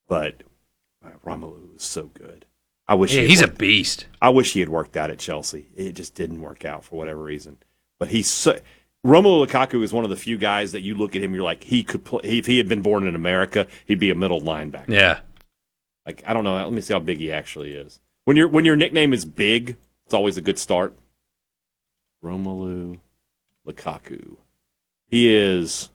but Romelu is so good. I wish he's a beast. I wish he had worked out at Chelsea. It just didn't work out for whatever reason. But Romelu Lukaku is one of the few guys that you look at him, you're like, he could play. If he had been born in America, he'd be a middle linebacker. Yeah. Like, I don't know. Let me see how big he actually is. When your nickname is big, it's always a good start. Romelu Lukaku. He is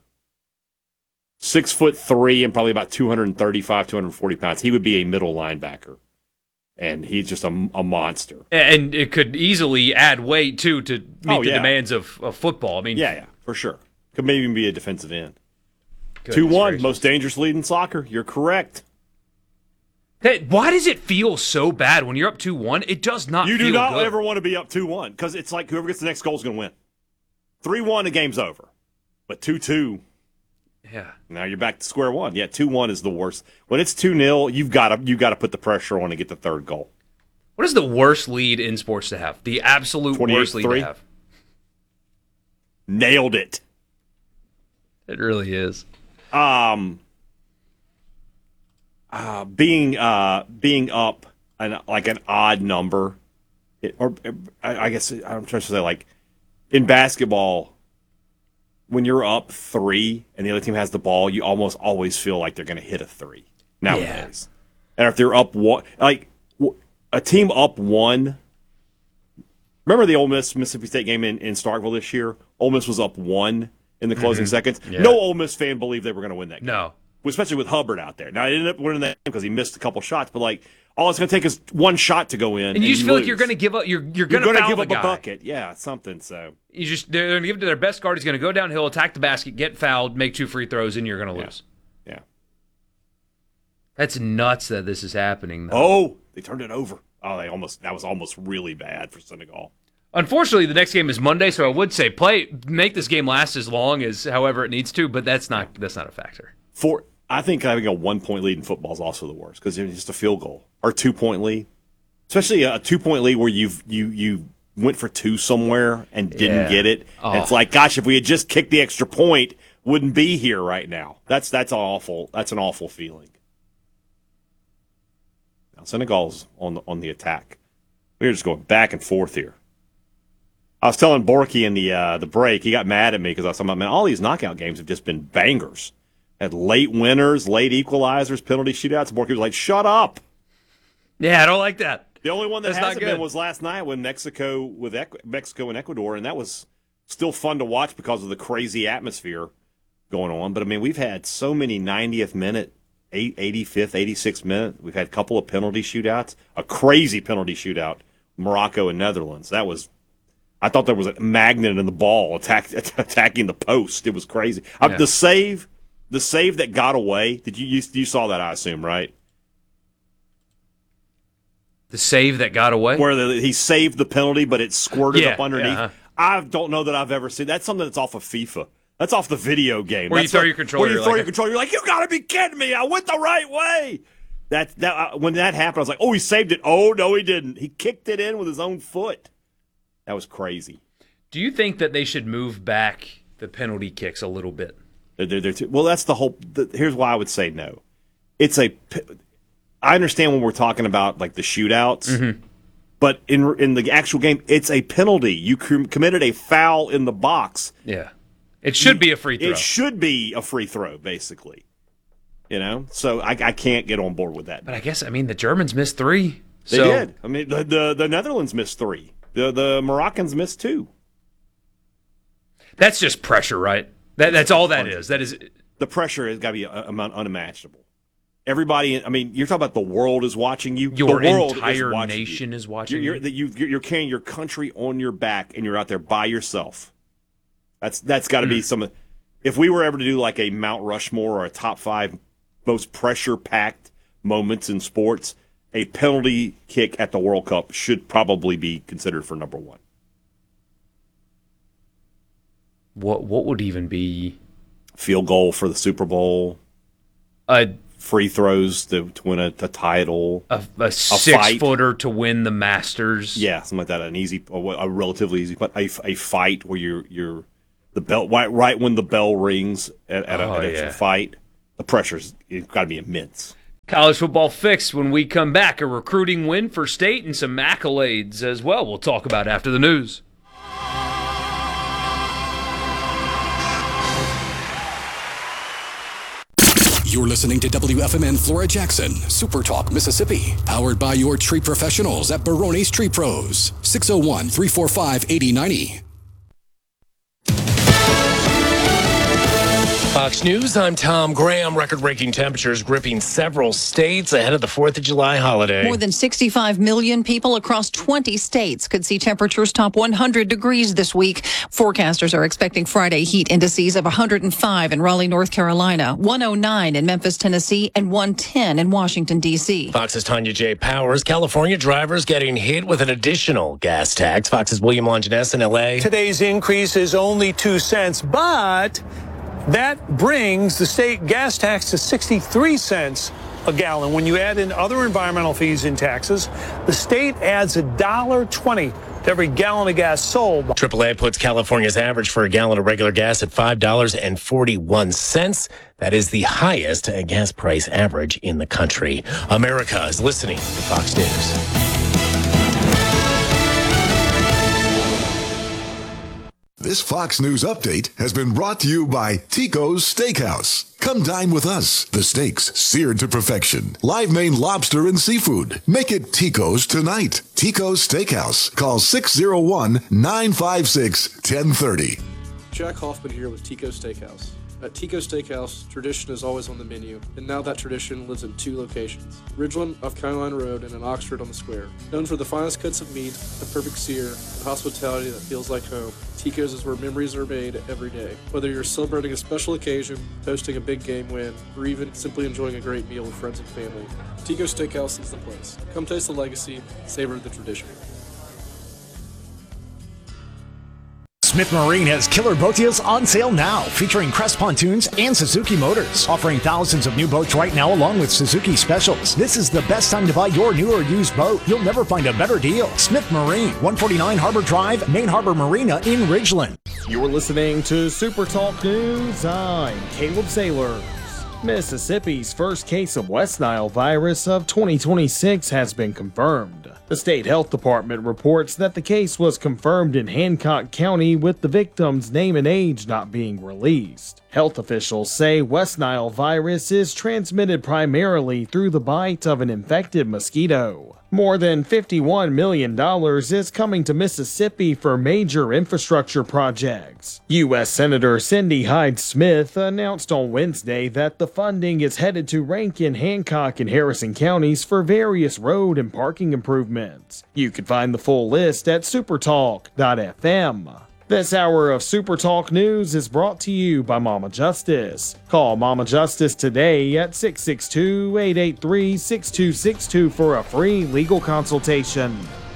6'3" and probably about 235, 240 pounds. He would be a middle linebacker. And he's just a monster. And it could easily add weight, too, to meet the demands of football. I mean, yeah, for sure. Could maybe even be a defensive end. 2-1, most dangerous lead in soccer. You're correct. Hey, why does it feel so bad when you're up 2-1? It does not feel good. You do not ever want to be up 2-1 because it's like whoever gets the next goal is going to win. 3-1, the game's over. But 2-2, yeah. Now you're back to square one. Yeah, 2-1 is the worst. When it's 2-0, you've got to put the pressure on to get the third goal. What is the worst lead in sports to have? The absolute worst lead to have. Nailed it. It really is. Being up like an odd number, I guess I'm trying to say, like in basketball, when you're up 3 and the other team has the ball, you almost always feel like they're going to hit a 3 nowadays. Yeah. And if they're up 1, like a team up 1. Remember the Ole Miss Mississippi State game in Starkville this year? Ole Miss was up 1 in the closing seconds. Yeah. No Ole Miss fan believed they were going to win that game. No. Especially with Hubbard out there. Now, he ended up winning that game because he missed a couple shots, but like all it's going to take is one shot to go in. And you just feel like you're going to give up. You're going to give up a bucket. Yeah, something. So they're going to give it to their best guard. He's going to go downhill, attack the basket, get fouled, make 2 free throws, and you're going to lose. Yeah. That's nuts that this is happening, though. Oh, they turned it over. Oh, that was almost really bad for Senegal. Unfortunately, the next game is Monday, so I would say make this game last as long as however it needs to, but that's not a factor. I think having a 1-point lead in football is also the worst because it's just a field goal or 2-point lead, especially a 2-point lead where you went for 2 somewhere and didn't get it. Oh. It's like, gosh, if we had just kicked the extra point, wouldn't be here right now. That's awful. That's an awful feeling. Now Senegal's on the attack. We're just going back and forth here. I was telling Borky in the break, he got mad at me because I was talking about, man, all these knockout games have just been bangers. Had late winners, late equalizers, penalty shootouts. Borky was like, shut up. Yeah, I don't like that. The only one that hasn't been was last night when Mexico and Ecuador, and that was still fun to watch because of the crazy atmosphere going on. But, I mean, we've had so many 90th minute, 85th, 86th minute. We've had a couple of penalty shootouts, a crazy penalty shootout, Morocco and Netherlands. I thought there was a magnet in the ball attacking the post. It was crazy. Yeah. The save that got away, you saw that, I assume, right? The save that got away? Where he saved the penalty, but it squirted up underneath. Yeah. I don't know that I've ever seen. That's something that's off of FIFA. That's off the video game. Where you throw your controller. You're like, you got to be kidding me. I went the right way. When that happened, I was like, oh, he saved it. Oh, no, he didn't. He kicked it in with his own foot. That was crazy. Do you think that they should move back the penalty kicks a little bit? Well, that's the whole. Here's why I would say no. I understand when we're talking about like the shootouts, but in the actual game, it's a penalty. You committed a foul in the box. Yeah, it should be a free throw. It should be a free throw, basically. So I can't get on board with that. But I guess the Germans missed 3. They did. The Netherlands missed 3. The Moroccans missed 2. That's just pressure, right? That's all that is. That is the pressure has got to be unimaginable. Everybody, you're talking about the world is watching you. Your entire nation is watching you. You're carrying your country on your back, and you're out there by yourself. That's got to be some. If we were ever to do like a Mount Rushmore or a top 5 most pressure-packed moments in sports, a penalty kick at the World Cup should probably be considered for number 1. What would even be field goal for the Super Bowl? Free throws to win a title. A 6-footer to win the Masters. Yeah, something like that. A relatively easy, but a fight where you're the bell right when the bell rings at a fight. The pressure's got to be immense. College football fix when we come back. A recruiting win for State and some accolades as well we'll talk about after the news. You're listening to WFMN Flora Jackson, Super Talk, Mississippi. Powered by your tree professionals at Barone's Tree Pros. 601-345-8090. Fox News, I'm Tom Graham. Record-breaking temperatures gripping several states ahead of the 4th of July holiday. More than 65 million people across 20 states could see temperatures top 100 degrees this week. Forecasters are expecting Friday heat indices of 105 in Raleigh, North Carolina, 109 in Memphis, Tennessee, and 110 in Washington, D.C. Fox's Tanya J. Powers. California drivers getting hit with an additional gas tax. Fox's William Longinus in L.A. Today's increase is only 2 cents, but that brings the state gas tax to 63 cents a gallon. When you add in other environmental fees and taxes, the state adds $1.20 to every gallon of gas sold. AAA puts California's average for a gallon of regular gas at $5.41. That is the highest gas price average in the country. America is listening to Fox News. This Fox News update has been brought to you by Tico's Steakhouse. Come dine with us. The steaks seared to perfection. Live Maine lobster and seafood. Make it Tico's tonight. Tico's Steakhouse. Call 601-956-1030. Jack Hoffman here with Tico's Steakhouse. At Tico's Steakhouse, tradition is always on the menu, and now that tradition lives in 2 locations, Ridgeland off County Line Road and in Oxford on the Square. Known for the finest cuts of meat, the perfect sear, and hospitality that feels like home, Tico's is where memories are made every day. Whether you're celebrating a special occasion, hosting a big game win, or even simply enjoying a great meal with friends and family, Tico's Steakhouse is the place. Come taste the legacy, savor the tradition. Smith Marine has killer boat deals on sale now, featuring Crest Pontoons and Suzuki Motors, offering thousands of new boats right now along with Suzuki specials. This is the best time to buy your new or used boat. You'll never find a better deal. Smith Marine, 149 Harbor Drive, Main Harbor Marina in Ridgeland. You're listening to Super Talk News. I'm Caleb Sailors. Mississippi's first case of West Nile virus of 2026 has been confirmed. The state health department reports that the case was confirmed in Hancock County, with the victim's name and age not being released. Health officials say West Nile virus is transmitted primarily through the bite of an infected mosquito. More than $51 million is coming to Mississippi for major infrastructure projects. U.S. Senator Cindy Hyde-Smith announced on Wednesday that the funding is headed to Rankin, Hancock, and Harrison counties for various road and parking improvements. You can find the full list at supertalk.fm. This hour of Super Talk News is brought to you by Mama Justice. Call Mama Justice today at 662-883-6262 for a free legal consultation.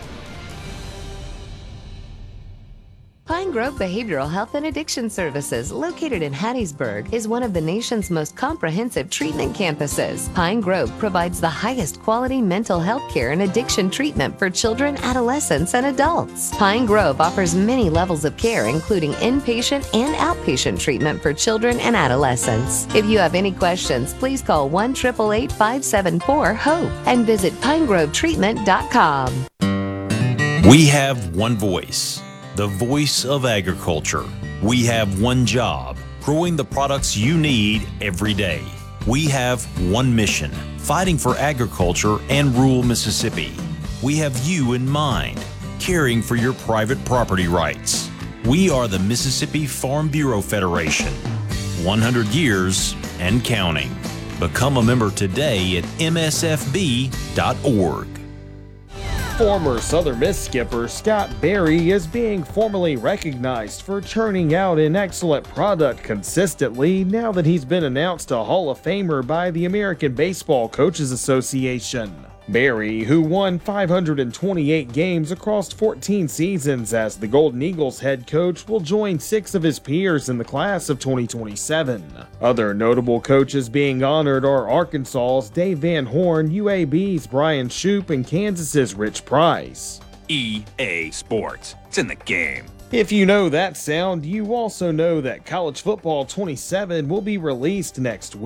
Pine Grove Behavioral Health and Addiction Services, located in Hattiesburg, is one of the nation's most comprehensive treatment campuses. Pine Grove provides the highest quality mental health care and addiction treatment for children, adolescents, and adults. Pine Grove offers many levels of care, including inpatient and outpatient treatment for children and adolescents. If you have any questions, please call 1-888-574-HOPE and visit pinegrovetreatment.com. We have one voice. The voice of agriculture. We have one job, growing the products you need every day. We have one mission, fighting for agriculture and rural Mississippi. We have you in mind, caring for your private property rights. We are the Mississippi Farm Bureau Federation, 100 years and counting. Become a member today at msfb.org. Former Southern Miss skipper Scott Berry is being formally recognized for churning out an excellent product consistently now that he's been announced a Hall of Famer by the American Baseball Coaches Association. Berry, who won 528 games across 14 seasons as the Golden Eagles head coach, will join 6 of his peers in the class of 2027. Other notable coaches being honored are Arkansas's Dave Van Horn, UAB's Brian Shoop, and Kansas's Rich Price. EA Sports. It's in the game. If you know that sound, you also know that College Football 27 will be released next week.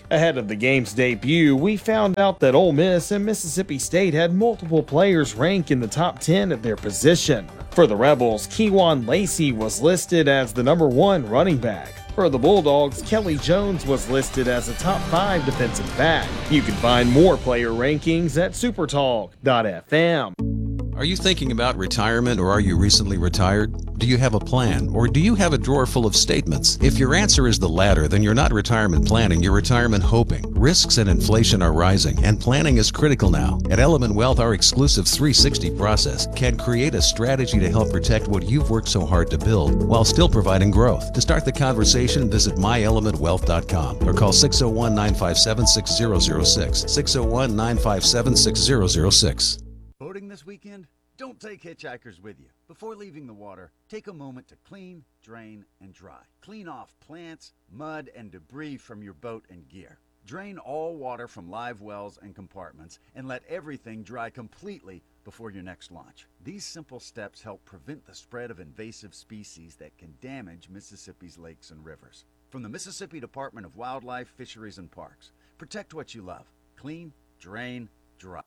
Ahead of the game's debut, we found out that Ole Miss and Mississippi State had multiple players rank in the top 10 at their position. For the Rebels, Kewan Lacey was listed as the number 1 running back. For the Bulldogs, Kelly Jones was listed as a top 5 defensive back. You can find more player rankings at supertalk.fm. Are you thinking about retirement, or are you recently retired? Do you have a plan, or do you have a drawer full of statements? If your answer is the latter, then you're not retirement planning, you're retirement hoping. Risks and inflation are rising, and planning is critical now. At Element Wealth, our exclusive 360 process can create a strategy to help protect what you've worked so hard to build while still providing growth. To start the conversation, visit myelementwealth.com or call 601-957-6006. 601-957-6006. Boating this weekend? Don't take hitchhikers with you. Before leaving the water, take a moment to clean, drain, and dry. Clean off plants, mud, and debris from your boat and gear. Drain all water from live wells and compartments and let everything dry completely before your next launch. These simple steps help prevent the spread of invasive species that can damage Mississippi's lakes and rivers. From the Mississippi Department of Wildlife, Fisheries, and Parks, protect what you love. Clean, drain, dry.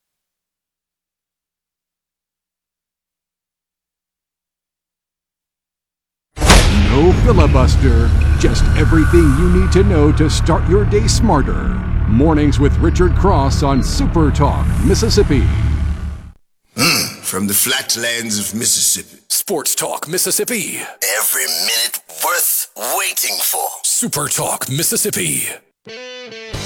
No filibuster, just everything you need to know to start your day smarter. Mornings with Richard Cross on Super Talk, Mississippi. From the flatlands of Mississippi. Sports Talk, Mississippi. Every minute worth waiting for. Super Talk, Mississippi.